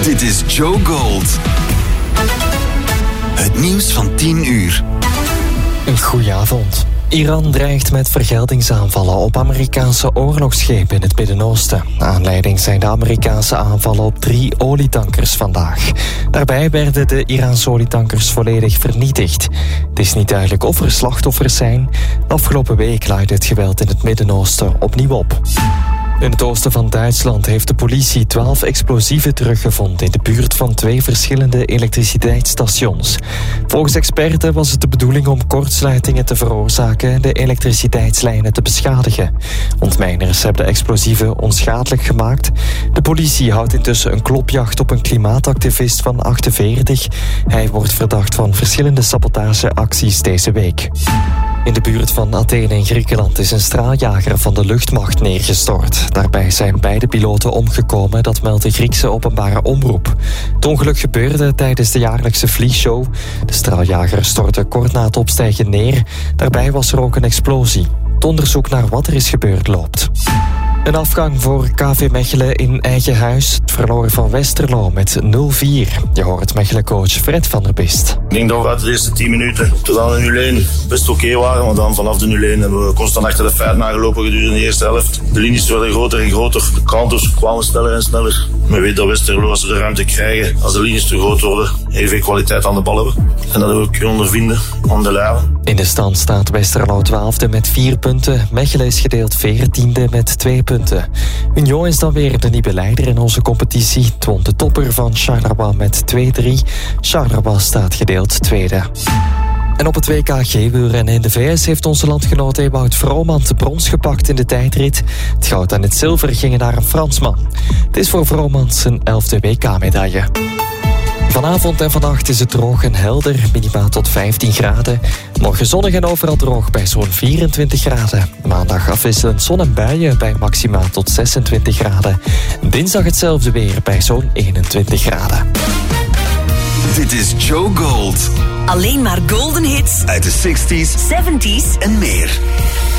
Dit is Joe Gold. Het nieuws van 10 uur. Een goeie avond. Iran dreigt met vergeldingsaanvallen op Amerikaanse oorlogsschepen in het Midden-Oosten. Aanleiding zijn de Amerikaanse aanvallen op 3 olietankers vandaag. Daarbij werden de Iraanse olietankers volledig vernietigd. Het is niet duidelijk of er slachtoffers zijn. De afgelopen week luidde het geweld in het Midden-Oosten opnieuw op. In het oosten van Duitsland heeft de politie 12 explosieven teruggevonden in de buurt van 2 verschillende elektriciteitsstations. Volgens experten was het de bedoeling om kortsluitingen te veroorzaken en de elektriciteitslijnen te beschadigen. Ontmijners hebben de explosieven onschadelijk gemaakt. De politie houdt intussen een klopjacht op een klimaatactivist van 48. Hij wordt verdacht van verschillende sabotageacties deze week. In de buurt van Athene in Griekenland is een straaljager van de luchtmacht neergestort. Daarbij zijn beide piloten omgekomen, dat meldt de Griekse openbare omroep. Het ongeluk gebeurde tijdens de jaarlijkse vliegshow. De straaljager stortte kort na het opstijgen neer. Daarbij was er ook een explosie. Het onderzoek naar wat er is gebeurd loopt. Een afgang voor KV Mechelen in eigen huis. Het verloor van Westerlo met 0-4. Je hoort Mechelen-coach Fred van der Bist. Ik denk dat we uit de eerste 10 minuten tot aan de 0-1 best oké waren. Maar dan vanaf de 0-1 hebben we constant achter de feiten aangelopen gedurende de eerste helft. De linies werden groter en groter. De counters kwamen sneller en sneller. Men weet dat Westerlo, als ze de ruimte krijgen, als de linies te groot worden, even kwaliteit aan de bal hebben. En dat hebben we kunnen ondervinden aan de lijven. In de stand staat Westerlo 12e met 4 punten. Mechelen is gedeeld 14e met 2 punten. Union is dan weer de nieuwe leider in onze competitie. Het won de topper van Charleroi met 2-3. Charleroi staat gedeeld tweede. En op het WK G-wielrennen in de VS heeft onze landgenoot Ewout Vromans de brons gepakt in de tijdrit. Het goud en het zilver gingen naar een Fransman. Het is voor Vromans zijn 11e WK-medaille. Vanavond en vannacht is het droog en helder, minimaal tot 15 graden. Morgen zonnig en overal droog bij zo'n 24 graden. Maandag afwisselend zon en buien bij maximaal tot 26 graden. Dinsdag hetzelfde weer bij zo'n 21 graden. Dit is Joe Gold. Alleen maar golden hits Uit de 60s, 70s en meer.